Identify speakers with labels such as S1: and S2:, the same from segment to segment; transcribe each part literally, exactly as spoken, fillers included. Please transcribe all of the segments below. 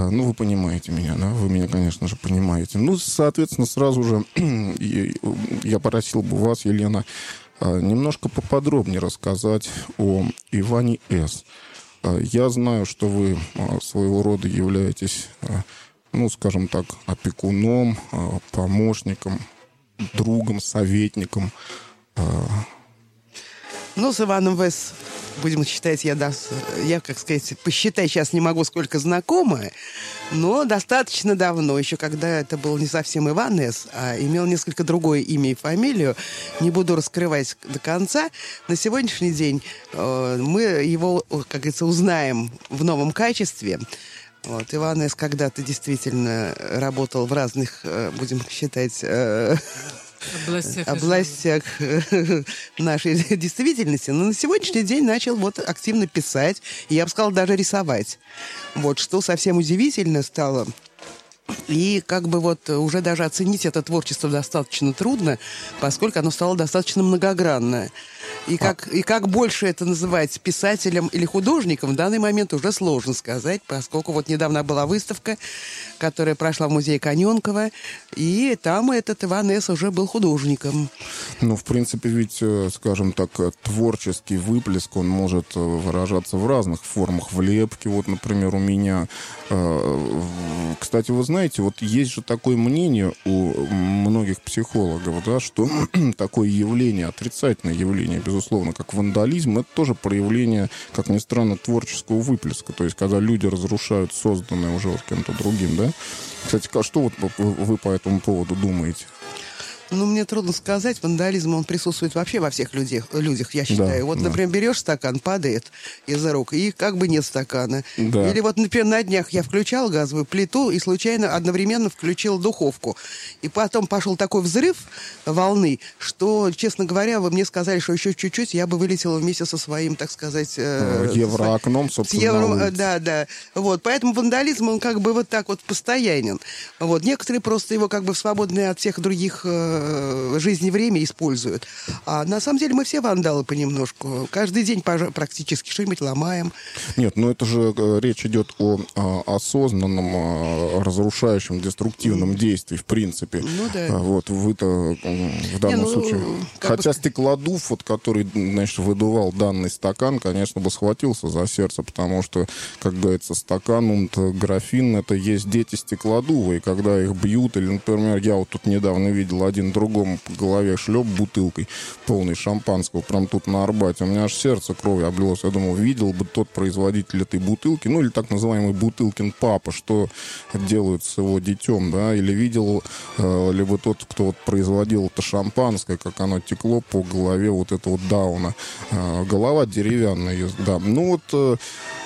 S1: Ну, вы понимаете меня, да? Вы меня, конечно же, понимаете. Ну, соответственно, сразу же я просил бы вас, Елена, немножко поподробнее рассказать о Иване С. Я знаю, что вы своего рода являетесь, ну, скажем так, опекуном, помощником, другом, советником.
S2: Ну, с Иваном В.С. будем считать, я, даст, я, как сказать, посчитать сейчас не могу, сколько знакомая, но достаточно давно, еще когда это был не совсем Иван С., а имел несколько другое имя и фамилию. Не буду раскрывать до конца. На сегодняшний день э, мы его, как говорится, узнаем в новом качестве. Вот, Иван С. когда-то действительно работал в разных, э, будем считать... Э,
S3: областях,
S2: областях нашей действительности, но на сегодняшний день начал вот активно писать, и я бы сказала, даже рисовать. Вот, что совсем удивительно стало. И как бы вот уже даже оценить это творчество достаточно трудно, поскольку оно стало достаточно многогранное. И как, а. и как больше это называть писателем или художником, в данный момент уже сложно сказать, поскольку вот недавно была выставка, которая прошла в музее Каненкова, и там этот Иван С. уже был художником.
S1: Ну, в принципе, ведь, скажем так, творческий выплеск, он может выражаться в разных формах. В лепке, вот, например, у меня. Кстати, вы знаете, вот есть же такое мнение у многих психологов, да, что такое явление, отрицательное явление, безусловно, как вандализм, это тоже проявление, как ни странно, творческого выплеска. То есть, когда люди разрушают созданное уже вот кем-то другим, да? Кстати, что вот вы по этому поводу думаете?
S2: Ну, мне трудно сказать. Вандализм, он присутствует вообще во всех людях, людях я считаю.
S1: Да,
S2: вот,
S1: да.
S2: например, берешь стакан, падает из рук, и как бы нет стакана.
S1: Да.
S2: Или вот, например, на днях я включал газовую плиту и случайно одновременно включил духовку. И потом пошел такой взрыв волны, что, честно говоря, вы мне сказали, что еще чуть-чуть я бы вылетела вместе со своим, так сказать... Э,
S1: евроокном, собственно,
S2: евро, да, да. Вот, поэтому вандализм, он как бы вот так вот постоянен. Вот. Некоторые просто его как бы в свободное от всех других... Э, жизни время используют. А на самом деле мы все вандалы понемножку. Каждый день практически что-нибудь ломаем.
S1: Нет, ну это же речь идет о, о осознанном, разрушающем, деструктивном mm. действии, в принципе.
S2: Ну да.
S1: Вот вы-то в данном Не, ну, случае... Хотя бы... стеклодув, вот, который, значит, выдувал данный стакан, конечно, бы схватился за сердце, потому что, как говорится, стакан, он графин, это есть дети стеклодува, и когда их бьют, или, например, я вот тут недавно видел один другому по голове шлеп бутылкой полной шампанского, прям тут на Арбате. У меня аж сердце кровью облилось. Я думал, видел бы тот производитель этой бутылки, ну или так называемый Бутылкин папа, что делают с его детем, да, или видел э, либо тот, кто вот производил это шампанское, как оно текло по голове вот этого Дауна. Э, голова деревянная, да. Ну вот... Э,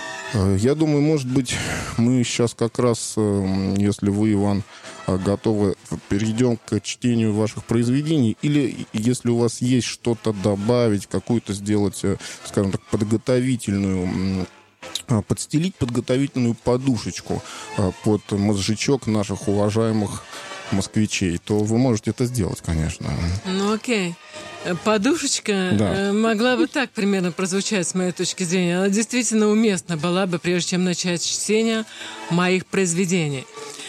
S1: Я думаю, может быть, мы сейчас как раз, если вы, Иван, готовы, перейдем к чтению ваших произведений, или если у вас есть что-то добавить, какую-то сделать, скажем так, подготовительную, подстелить подготовительную подушечку под мозжечок наших уважаемых москвичей, то вы можете это сделать, конечно.
S3: Ну, окей. Подушечка да. могла бы так примерно прозвучать, с моей точки зрения. Она действительно уместна была бы, прежде чем начать чтение моих произведений.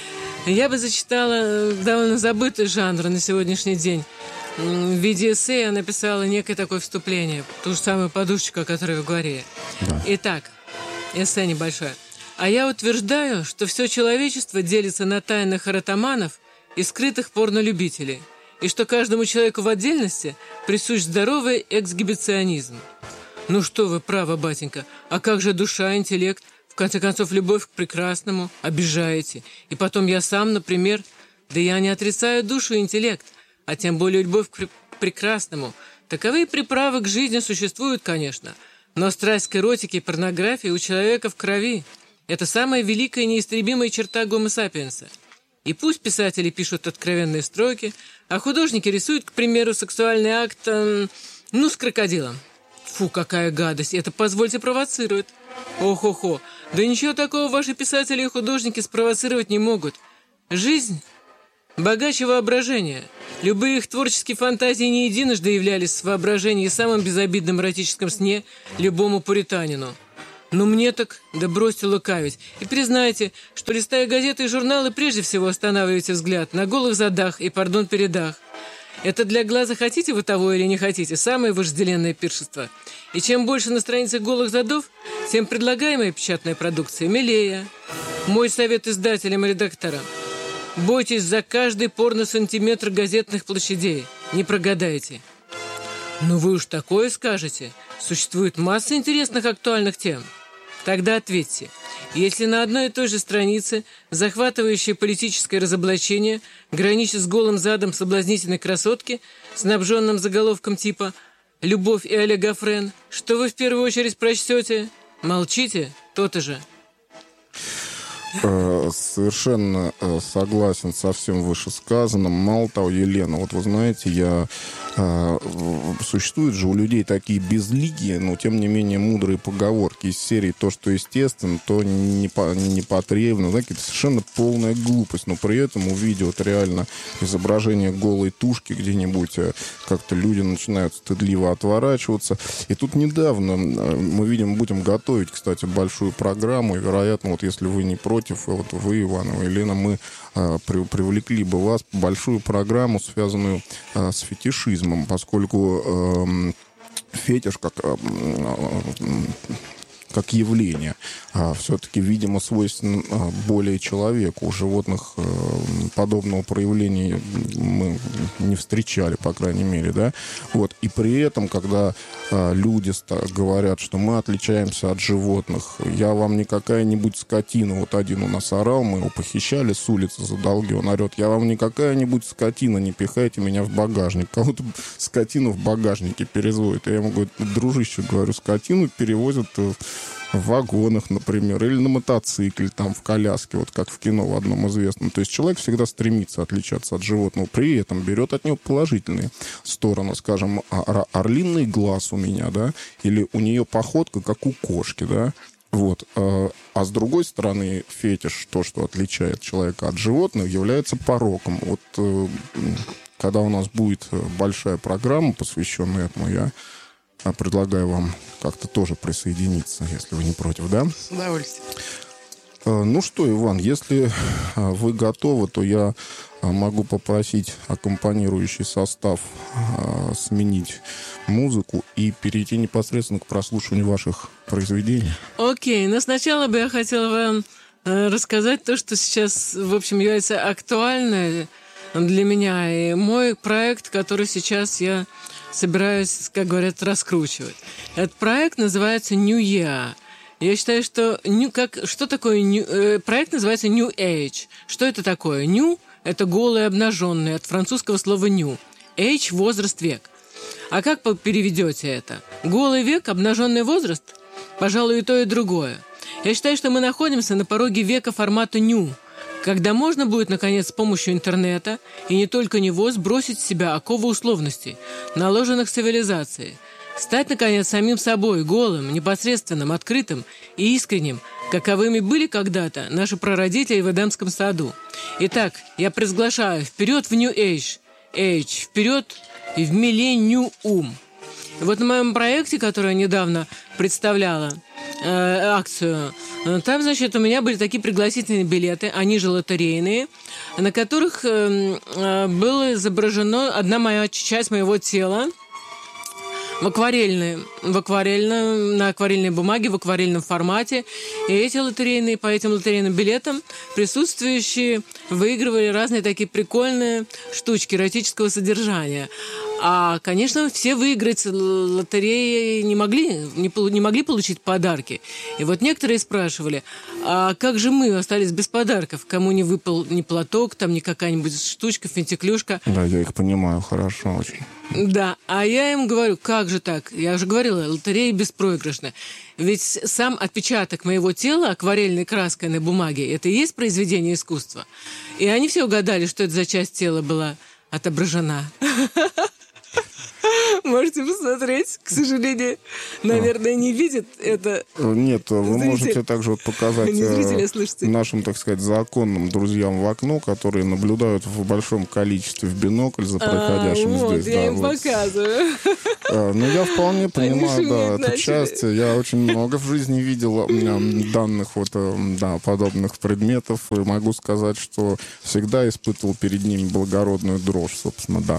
S3: Я бы зачитала довольно забытый жанр на сегодняшний день. В виде эссе я написала некое такое вступление, ту же самую подушечку, о которой вы говорили. Да. Итак, эссе небольшое. А я утверждаю, что все человечество делится на тайных эротоманов и скрытых порнолюбителей, и что каждому человеку в отдельности присущ здоровый эксгибиционизм. Ну что вы, право, батенька, а как же душа, интеллект, в конце концов, любовь к прекрасному, обижаете. И потом я сам, например, да я не отрицаю душу и интеллект, а тем более любовь к прекрасному. Таковые приправы к жизни существуют, конечно, но страсть к эротике и порнографии у человека в крови. Это самая великая и неистребимая черта гомо сапиенса. И пусть писатели пишут откровенные строки, а художники рисуют, к примеру, сексуальный акт, э, ну, с крокодилом. Фу, какая гадость, это, позвольте, провоцирует. Ох-охо, да ничего такого ваши писатели и художники спровоцировать не могут. Жизнь богаче воображения. Любые их творческие фантазии не единожды являлись в воображении самым безобидным эротическом сне любому пуританину. Ну мне так, да бросьте лукавить. И признайте, что, листая газеты и журналы, прежде всего останавливаете взгляд на голых задах и, пардон, передах. Это для глаза хотите вы того или не хотите, самое вожделенное пиршество. И чем больше на страницах голых задов, тем предлагаемая печатная продукция милее. Мой совет издателям и редакторам: бойтесь за каждый порно-сантиметр газетных площадей, не прогадаете. Ну вы уж такое скажете. Существует масса интересных актуальных тем. Тогда ответьте, если на одной и той же странице захватывающее политическое разоблачение граничит с голым задом соблазнительной красотки, снабженным заголовком типа «Любовь и олигофрен», что вы в первую очередь прочтете? Молчите, то-то же.
S1: Совершенно согласен со всем вышесказанным. Мало того, Елена, вот вы знаете, я... Существуют же у людей такие безликие, но тем не менее мудрые поговорки из серии «то, что естественно, то не, по, не потребно». Знаете, это совершенно полная глупость, но при этом увидев вот реально изображение голой тушки где-нибудь, как-то люди начинают стыдливо отворачиваться. И тут недавно мы видим, будем готовить, кстати, большую программу, и, вероятно, вот если вы не против, вот вы, Иванова, Елена, мы привлекли бы вас в большую программу, связанную с фетишизмом, поскольку э, фетиш как, э, как явление а, все-таки, видимо, свойственно более человеку. У животных э, подобного проявления мы не встречали, по крайней мере, да. Вот. И при этом, когда э, люди говорят, что мы отличаемся от животных, я вам не какая-нибудь скотина. Вот один у нас орал, мы его похищали с улицы за долги, он орет: я вам не какая-нибудь скотина, не пихайте меня в багажник. Кого-то скотину в багажнике перевозят. Я ему говорю: дружище, говорю, скотину перевозят в вагонах, например, или на мотоцикле, там, в коляске, вот как в кино в одном известном. То есть человек всегда стремится отличаться от животного, при этом берет от него положительные стороны. Скажем, орлиный глаз у меня, да, или у нее походка, как у кошки, да. Вот. А с другой стороны, фетиш, то, что отличает человека от животных, является пороком. Вот когда у нас будет большая программа, посвященная этому, я предлагаю вам как-то тоже присоединиться, если вы не против, да?
S2: С удовольствием.
S1: Ну что, Иван, если вы готовы, то я могу попросить аккомпанирующий состав сменить музыку и перейти непосредственно к прослушиванию ваших произведений.
S3: Окей, но сначала бы я хотела вам рассказать то, что сейчас, в общем, является актуальным для меня. И мой проект, который сейчас я собираюсь, как говорят, раскручивать. Этот проект называется New Year. Я считаю, что new, как, что такое new, э, проект называется New Age. Что это такое? New – это голый, обнаженный, от французского слова new. Age – возраст, век. А как вы переведете это? Голый век, обнаженный возраст? Пожалуй, и то, и другое. Я считаю, что мы находимся на пороге века формата new, когда можно будет, наконец, с помощью интернета, и не только него, сбросить с себя оковы условностей, наложенных цивилизацией, стать, наконец, самим собой, голым, непосредственным, открытым и искренним, каковыми были когда-то наши прародители в Эдемском саду. Итак, я приглашаю вперед в New Age, Age, вперед и в миллениум. И вот на моем проекте, который я недавно представляла, э, акцию, там, значит, у меня были такие пригласительные билеты, они же лотерейные, на которых э, э, была изображена одна моя часть моего тела в акварельной, в акварельном, на акварельной бумаге, в акварельном формате. И эти лотерейные, по этим лотерейным билетам присутствующие выигрывали разные такие прикольные штучки эротического содержания. А, конечно, все выиграть лотереи не могли, не, не могли получить подарки. И вот некоторые спрашивали: а как же мы остались без подарков? Кому не выпал ни платок, там, ни какая-нибудь штучка, фентиклюшка.
S1: Да, я их понимаю хорошо очень.
S3: Да, а я им говорю: как же так? Я уже говорила, лотерея беспроигрышная. Ведь сам отпечаток моего тела акварельной краской на бумаге — это и есть произведение искусства. И они все угадали, что это за часть тела была отображена. Можете посмотреть, к сожалению, наверное, не видят это.
S1: Нет, вы
S3: зритель.
S1: Можете также вот показать
S3: зрители,
S1: нашим, так сказать, законным друзьям в окно, которые наблюдают в большом количестве в бинокль за происходящим
S3: а, вот,
S1: здесь.
S3: Я
S1: да,
S3: им
S1: вот.
S3: показываю.
S1: Ну, я вполне понимаю, да, эту часть. Я очень много в жизни видел данных вот, да, подобных предметов. И могу сказать, что всегда испытывал перед ними благородную дрожь, собственно, да.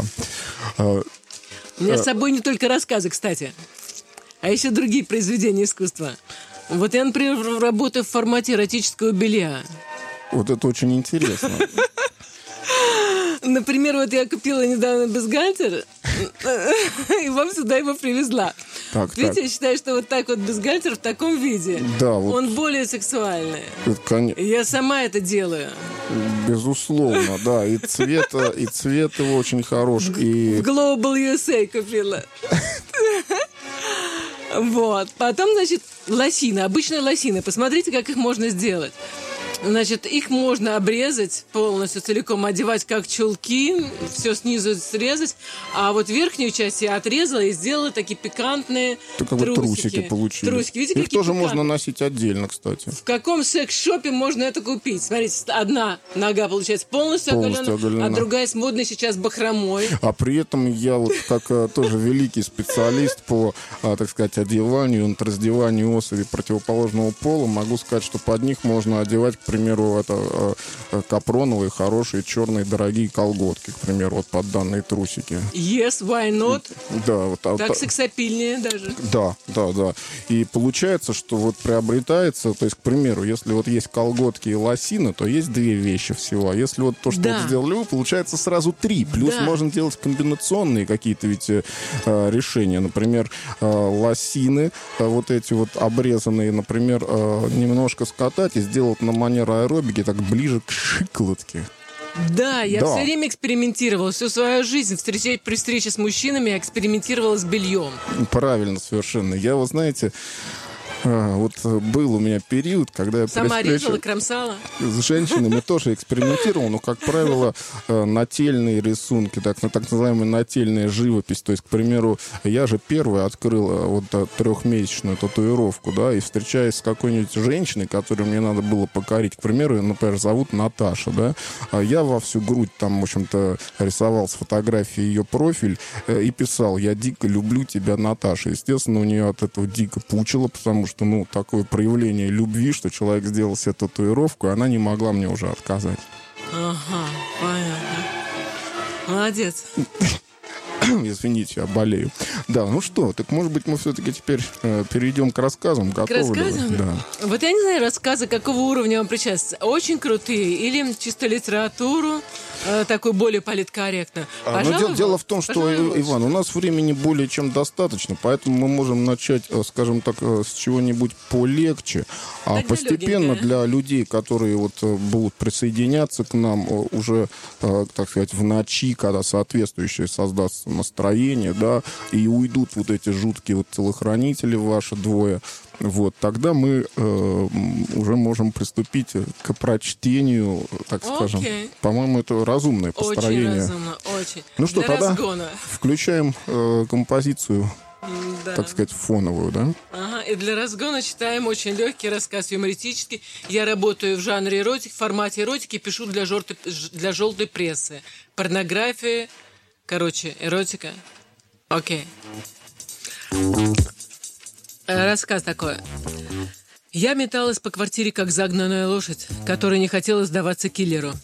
S3: У меня с собой не только рассказы, кстати, а еще другие произведения искусства. Вот я, например, работаю в формате эротического белья.
S1: Вот это очень интересно.
S3: Например, вот я купила недавно бюстгальтер, и вам сюда его привезла.
S1: Так,
S3: Видите,
S1: так.
S3: я считаю, что вот так вот бюстгальтер в таком виде,
S1: да, вот
S3: он более сексуальный.
S1: Это, кон...
S3: Я сама это делаю.
S1: Безусловно, да. И цвет, и цвет его очень хорош. И...
S3: В Global ю эс эй купила. Вот. Потом, значит, лосины, обычные лосины. Посмотрите, как их можно сделать. Значит, их можно обрезать полностью, целиком одевать как чулки, все снизу срезать, а вот верхнюю часть я отрезала и сделала такие пикантные
S1: как бы
S3: трусики.
S1: трусики получились.
S3: Трусики. Видите,
S1: их тоже
S3: пикантные?
S1: Можно носить отдельно, кстати.
S3: В каком секс-шопе можно это купить? Смотрите, одна нога получается полностью,
S1: полностью
S3: оголена, а другая с модной сейчас бахромой.
S1: А при этом я вот как тоже великий специалист по, так сказать, одеванию, раздеванию особей противоположного пола, могу сказать, что под них можно одевать, к примеру, это капроновые, хорошие, черные, дорогие колготки, к примеру, вот под данные трусики.
S3: Yes, why not?
S1: Да, вот,
S3: так
S1: а,
S3: сексапильнее даже.
S1: Да, да, да. И получается, что вот приобретается, то есть, к примеру, если вот есть колготки и лосины, то есть две вещи всего. А если вот то, что
S3: да.
S1: вот сделали вы, получается сразу три. Плюс
S3: да.
S1: можно делать комбинационные какие-то ведь э, решения. Например, э, лосины, э, вот эти вот обрезанные, например, э, немножко скатать и сделать на манер аэробики так ближе к щиколотке.
S3: Да, я
S1: да.
S3: все время экспериментировала. Всю свою жизнь встречать, при встрече с мужчинами я экспериментировала с бельем.
S1: Правильно, совершенно. Я, вы знаете... А, вот был у меня период, когда я
S3: сама резала, кромсала.
S1: С женщинами тоже экспериментировал, но, как правило, нательные рисунки, так, так называемая нательная живопись. То есть, к примеру, я же первый открыл вот трехмесячную татуировку, да, и встречаясь с какой-нибудь женщиной, которую мне надо было покорить, к примеру, например, зовут Наташа, да, я во всю грудь там, в общем-то, рисовал с фотографии ее профиль и писал: «Я дико люблю тебя, Наташа». Естественно, у нее от этого дико пучило, потому что что, ну, такое проявление любви, что человек сделал себе татуировку, и она не могла мне уже отказать.
S3: Ага, понятно. Молодец.
S1: Извините, я болею. Да, ну что, так может быть мы все-таки теперь э, перейдем к рассказам. Готовы?
S3: К рассказам?
S1: Да.
S3: Вот я не знаю, рассказы какого уровня вам причастны. Очень крутые или чисто литературу, э, такую более политкорректно.
S1: А, но дело, дело в том, что,
S3: Пожалуй,
S1: Иван, у нас времени более чем достаточно, поэтому мы можем начать, скажем так, с чего-нибудь полегче, а
S3: так
S1: постепенно для людей, которые вот будут присоединяться к нам уже, так сказать, в ночи, когда соответствующее создастся настроение, да, и уйдут вот эти жуткие вот телохранители ваши двое, вот, тогда мы э, уже можем приступить к прочтению, так скажем.
S3: Okay.
S1: По-моему, это разумное построение.
S3: Очень разумно, очень.
S1: Ну что,
S3: для
S1: тогда
S3: разгона.
S1: Включаем э, композицию,
S3: да.
S1: так сказать, фоновую, да?
S3: Ага, и для разгона читаем очень легкий рассказ, юмористический. Я работаю в жанре эротики, в формате эротики, пишу для желтой, для желтой прессы. Порнография, короче, эротика. Окей. Рассказ такой. Я металась по квартире, как загнанная лошадь, которая не хотела сдаваться киллеру.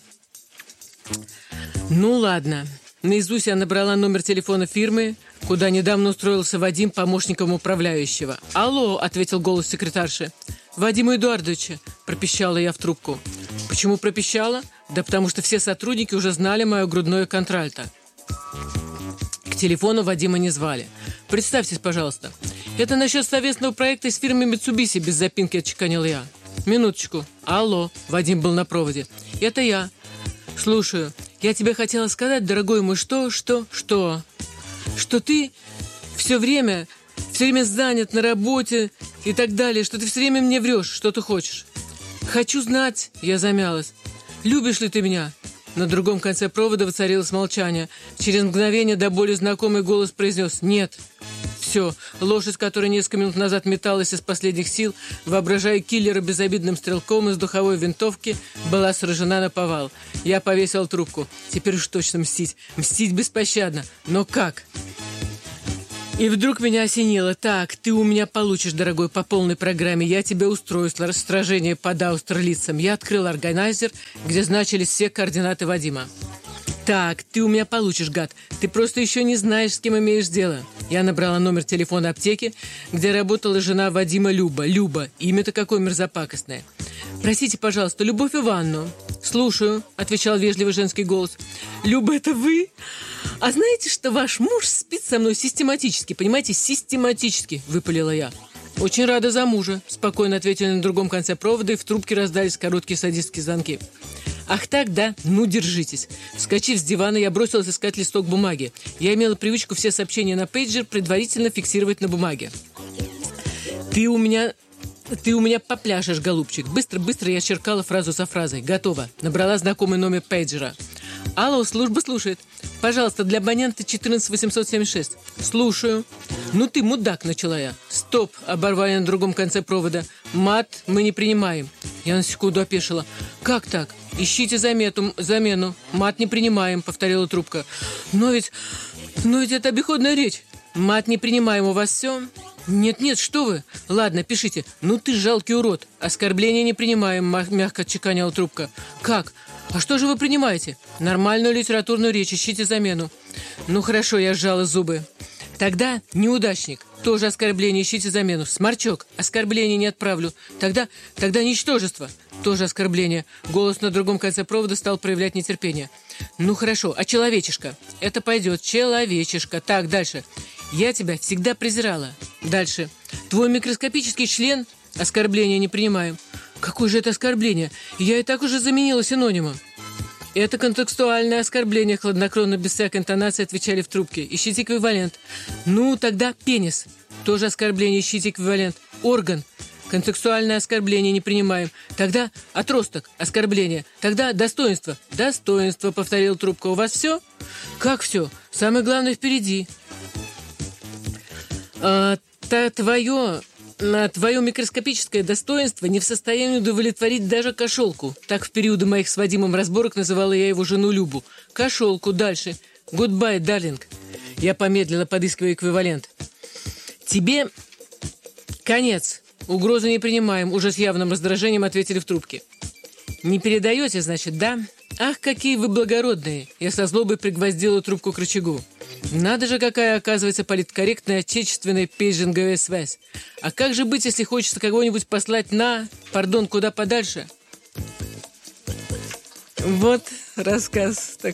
S3: Ну ладно. Наизусть я набрала номер телефона фирмы, куда недавно устроился Вадим помощником управляющего. «Алло», — ответил голос секретарши. «Вадиму Эдуардовичу», — пропищала я в трубку. Почему пропищала? Да потому что все сотрудники уже знали мое грудное контральто. К телефону Вадима не звали. «Представьтесь, пожалуйста. Это насчет совместного проекта с фирмой Mitsubishi», — без запинки отчеканил я. «Минуточку. Алло», — Вадим был на проводе. «Это я. Слушаю. Я тебе хотела сказать, дорогой мой, что, что, что? Что ты все время, все время занят на работе и так далее, что ты все время мне врешь, что ты хочешь. Хочу знать», — я замялась. «Любишь ли ты меня?» На другом конце провода воцарилось молчание. Через мгновение до боли знакомый голос произнес «Нет». Все, лошадь, которая несколько минут назад металась из последних сил, воображая киллера безобидным стрелком из духовой винтовки, была сражена наповал. Я повесил трубку. Теперь уж точно мстить. Мстить беспощадно. Но как? И вдруг меня осенило. Так, ты у меня получишь, дорогой, по полной программе. Я тебя устрою с сражение под Аустерлицем. Я открыл органайзер, где значились все координаты Вадима. Так, ты у меня получишь, гад. Ты просто еще не знаешь, с кем имеешь дело. Я набрала номер телефона аптеки, где работала жена Вадима Люба. Люба. Имя-то какое мерзопакостное. «Простите, пожалуйста, Любовь Ивановну». «Слушаю», — отвечал вежливый женский голос. «Люба, это вы? А знаете, что ваш муж спит со мной систематически, понимаете, систематически», — выпалила я. «Очень рада за мужа», — спокойно ответили на другом конце провода, и в трубке раздались короткие садистские звонки. «Ах так, да? Ну, держитесь». Вскочив с дивана, я бросилась искать листок бумаги. Я имела привычку все сообщения на пейджер предварительно фиксировать на бумаге. «Ты у меня... Ты у меня попляшешь, голубчик». Быстро-быстро я черкала фразу за фразой. «Готово». Набрала знакомый номер пейджера. «Алло, служба слушает. Пожалуйста, для абонента четырнадцать восемьсот семьдесят шесть». «Слушаю». «Ну ты мудак», — начала я. «Стоп», — оборвали на другом конце провода. «Мат мы не принимаем». Я на секунду опешила. «Как так? Ищите замету, замену. Мат не принимаем», — повторила трубка. «Но ведь... Но ведь это обиходная речь». «Мат не принимаем, у вас все?» «Нет-нет, что вы? Ладно, пишите. Ну ты жалкий урод. Оскорбления не принимаем», — мягко отчеканила трубка. «Как? А что же вы принимаете?» «Нормальную литературную речь, ищите замену». «Ну хорошо», — я сжала зубы. «Тогда неудачник. Тоже оскорбление, ищите замену. Сморчок. Оскорбление не отправлю. Тогда... Тогда ничтожество. Тоже оскорбление». Голос на другом конце провода стал проявлять нетерпение. «Ну хорошо. А человечишка?» «Это пойдет. Человечишка. Так, дальше. Я тебя всегда презирала». Дальше. «Твой микроскопический член?» «Оскорбление не принимаем». «Какое же это оскорбление? Я и так уже заменила синонимом». «Это контекстуальное оскорбление», — хладнокровно, без всякой интонации отвечали в трубке. «Ищите эквивалент». «Ну, тогда пенис». «Тоже оскорбление, ищите эквивалент». «Орган». «Контекстуальное оскорбление не принимаем». «Тогда отросток». «Оскорбление». «Тогда достоинство». «Достоинство», — повторила трубка. «У вас все?» «Как все? Самое главное впереди». А, та, твое... На твое микроскопическое достоинство не в состоянии удовлетворить даже кошелку. Так в периоды моих с Вадимом разборок называла я его жену Любу. Кошелку. Дальше. Goodbye, darling. Я помедлила, подыскивая эквивалент. Тебе конец. Угрозы не принимаем. Уже с явным раздражением ответили в трубке. Не передаете, значит, да? Ах, какие вы благородные. Я со злобой пригвоздила трубку к рычагу. Надо же, какая, оказывается, политкорректная отечественная пейджинговая связь. А как же быть, если хочется кого-нибудь послать на... Пардон, куда подальше? Вот рассказ.